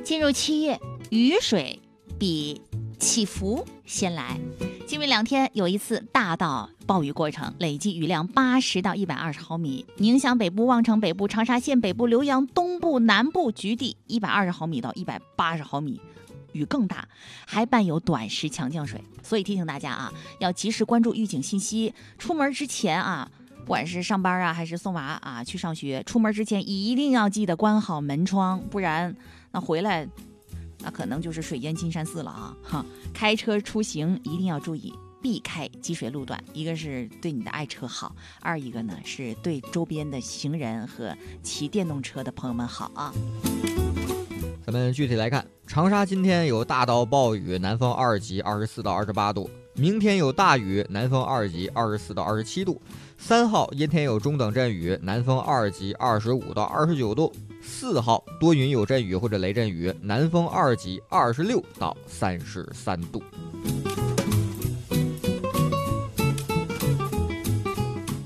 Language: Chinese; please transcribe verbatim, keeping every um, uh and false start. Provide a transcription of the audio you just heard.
进入七月，雨水比起伏先来。今明两天有一次大到暴雨过程，累计雨量八十到一百二十毫米，宁乡北部、望城北部、长沙县北部、浏阳东部、南部局地一百二十毫米到一百八十毫米，雨更大，还伴有短时强降水。所以提醒大家啊，要及时关注预警信息，出门之前啊，不管是上班啊还是送娃啊去上学，出门之前一定要记得关好门窗，不然那回来那可能就是水淹金山寺了啊！哈，开车出行一定要注意避开积水路段，一个是对你的爱车好，二一个呢是对周边的行人和骑电动车的朋友们好啊。 咱们具体来看，长沙今天有大到暴雨，南风二级，二十四到二十八度；明天有大雨，南风二级，二十四到二十七度；三号阴天有中等阵雨，南风二级，二十五到二十九度；四号多云有阵雨或者雷阵雨，南风二级，二十六到三十三度。